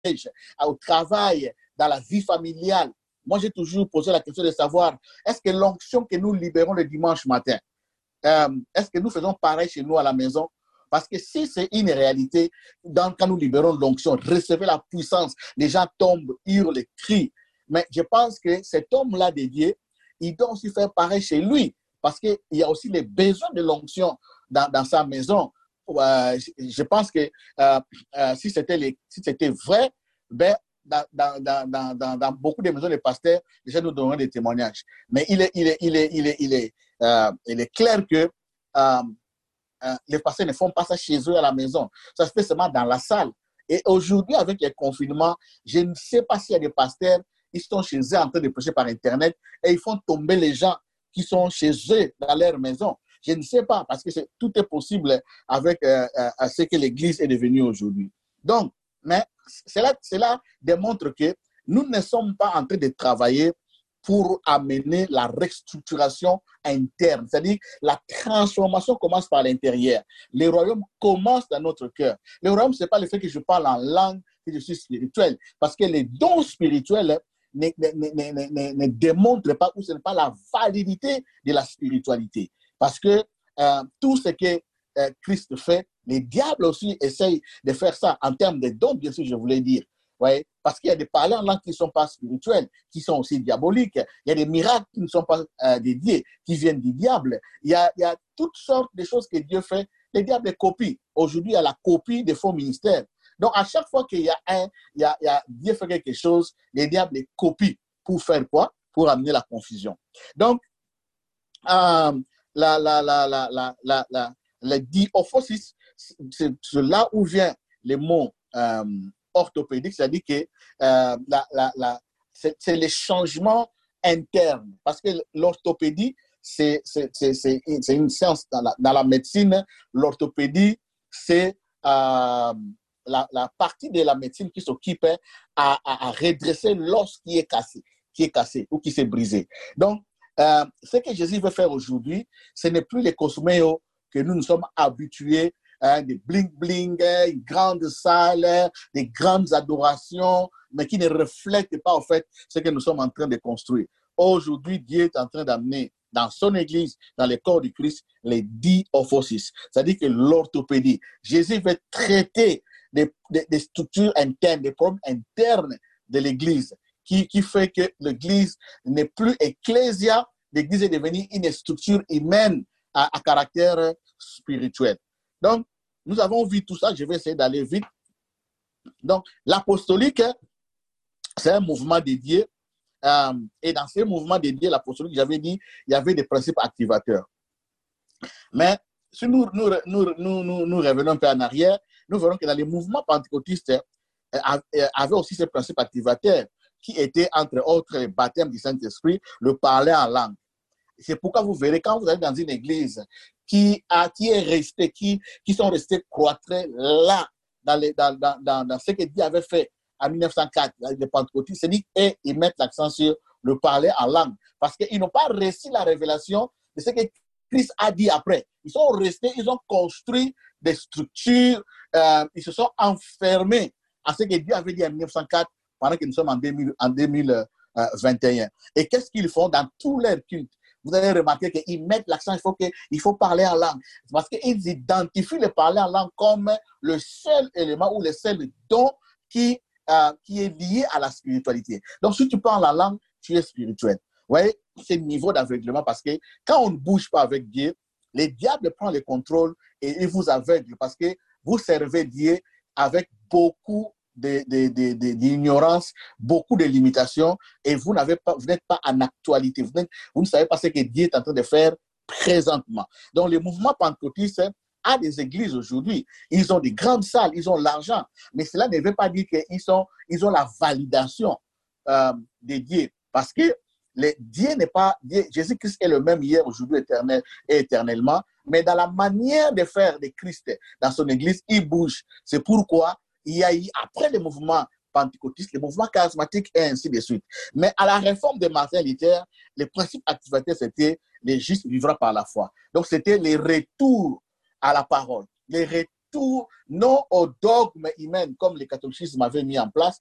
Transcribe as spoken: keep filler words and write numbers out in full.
au travail, dans la vie familiale. Moi, j'ai toujours posé la question de savoir, est-ce que l'onction que nous libérons le dimanche matin, euh, est-ce que nous faisons pareil chez nous à la maison? Parce que si c'est une réalité, dans, quand nous libérons l'onction, recevez la puissance, les gens tombent, hurlent, crient. Mais je pense que cet homme-là dédié, il doit aussi faire pareil chez lui, parce qu'il y a aussi les besoins de l'onction dans, dans sa maison. Euh, je pense que euh, euh, si c'était les, si c'était vrai, ben, dans, dans, dans, dans, dans beaucoup de maisons de pasteurs, déjà nous donnons des témoignages. Mais il est, il est, il est, il est, il est, euh, il est clair que euh, euh, les pasteurs ne font pas ça chez eux à la maison. Ça se fait seulement dans la salle. Et aujourd'hui, avec les confinements, je ne sais pas s'il y a des pasteurs, ils sont chez eux en train de prêcher par Internet et ils font tomber les gens qui sont chez eux dans leur maison. Je ne sais pas, parce que c'est, tout est possible avec euh, euh, ce que l'Église est devenue aujourd'hui. Donc, mais cela, cela démontre que nous ne sommes pas en train de travailler pour amener la restructuration interne. C'est-à-dire la transformation commence par l'intérieur. Le royaume commence dans notre cœur. Le royaume, ce n'est pas le fait que je parle en langue, que je suis spirituel. Parce que les dons spirituels ne, ne, ne, ne, ne, ne démontrent pas, ou ce n'est pas la validité de la spiritualité. Parce que euh, tout ce que euh, Christ fait, les diables aussi essayent de faire ça en termes de dons, bien sûr, je voulais dire. Ouais, parce qu'il y a des parlants en langue qui ne sont pas spirituels, qui sont aussi diaboliques. Il y a des miracles qui ne sont pas euh, dédiés, qui viennent du diable. Il y, a, il y a toutes sortes de choses que Dieu fait. Les diables copient. Aujourd'hui, il y a la copie des faux ministères. Donc, à chaque fois qu'il y a un, il y a, il y a Dieu fait quelque chose, les diables copient. Pour faire quoi? Pour amener la confusion. Donc, euh, la, la, la, la, la, la, la, la diophosis, c'est là où vient le mot euh, orthopédique, c'est-à-dire que euh, la, la, la, c'est, c'est les changements internes. Parce que l'orthopédie, c'est, c'est, c'est, c'est, c'est une science dans la, dans la médecine. L'orthopédie, c'est euh, la, la partie de la médecine qui s'occupe à, à, à redresser l'os qui est cassé, qui est cassé ou qui s'est brisé. Donc, euh, ce que Jésus veut faire aujourd'hui, ce n'est plus les cosméos que nous nous sommes habitués, hein, des bling-bling, une grande salle, des grandes adorations, mais qui ne reflètent pas en fait ce que nous sommes en train de construire. Aujourd'hui, Dieu est en train d'amener dans son église, dans le corps du Christ, les diophosis, c'est-à-dire que l'orthopédie. Jésus veut traiter des, des, des structures internes, des problèmes internes de l'église, qui, qui fait que l'église n'est plus ecclésia, l'église est devenue une structure humaine à, à caractère spirituel. Donc, nous avons vu tout ça, je vais essayer d'aller vite. Donc, l'apostolique, c'est un mouvement dédié. Euh, et dans ces mouvements dédiés, l'apostolique, j'avais dit, il y avait des principes activateurs. Mais si nous, nous, nous, nous, nous, nous revenons un peu en arrière, nous verrons que dans les mouvements pentecôtistes, euh, avait aussi ces principes activateurs qui étaient, entre autres, le baptême du Saint-Esprit, le parler en langue. C'est pourquoi vous verrez, quand vous allez dans une église qui, a, qui est restée, qui, qui sont restés cloîtrés là, dans, les, dans, dans, dans, dans ce que Dieu avait fait en mille neuf cent quatre, les pentecôtistes, c'est-à-dire qu'ils mettent l'accent sur le parler en langue. Parce qu'ils n'ont pas reçu la révélation de ce que Christ a dit après. Ils sont restés, ils ont construit des structures, euh, ils se sont enfermés à ce que Dieu avait dit en mille neuf cent quatre, pendant que nous sommes en, deux mille, en deux mille vingt et un. Et qu'est-ce qu'ils font dans tous leurs cultes? Vous allez remarquer qu'ils mettent l'accent, il faut, que, il faut parler en langue. Parce qu'ils identifient le parler en langue comme le seul élément ou le seul don qui, euh, qui est lié à la spiritualité. Donc, si tu parles en langue, tu es spirituel. Vous voyez, c'est le niveau d'aveuglement parce que quand on ne bouge pas avec Dieu, les diables prennent le contrôle et ils vous aveuglent parce que vous servez Dieu avec beaucoup de, de, de, de, d'ignorance, beaucoup de limitations et vous n'avez pas, vous n'êtes pas en actualité. Vous, vous ne savez pas ce que Dieu est en train de faire présentement. Donc, le mouvement pentecôtiste a des églises aujourd'hui. Ils ont des grandes salles, ils ont l'argent, mais cela ne veut pas dire qu'ils sont, ils ont la validation euh, de Dieu parce que le, Dieu n'est pas, Dieu, Jésus-Christ est le même hier, aujourd'hui, éternel, et éternellement, mais dans la manière de faire de Christ dans son église, il bouge. C'est pourquoi il y a eu, après le mouvement pentecôtiste, le mouvement charismatique et ainsi de suite. Mais à la réforme de Martin Luther, le principe activateur, c'était les justes vivront par la foi. Donc, c'était les retours à la parole, les tout, non au dogme humain comme le catholicisme avait mis en place,